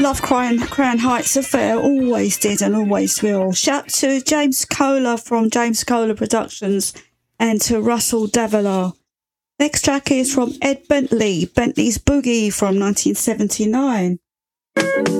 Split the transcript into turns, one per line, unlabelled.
Love Crown Heights Affair, always did and always will. Shout to James Kohler from James Kohler Productions and to Russell Davila. Next track is from Ed Bentley, Bentley's Boogie from 1979.